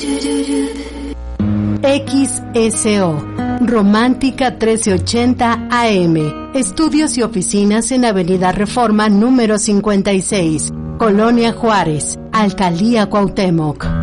XSO, Romántica 1380 AM, estudios y oficinas en Avenida Reforma número 56, Colonia Juárez, Alcaldía Cuauhtémoc.